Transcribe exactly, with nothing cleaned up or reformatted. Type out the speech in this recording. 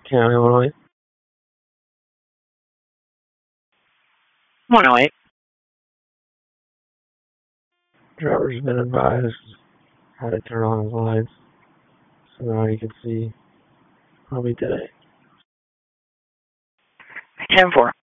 County one oh eight. one oh eight. Driver's been advised how to turn on his lights so now he can see probably today. ten four.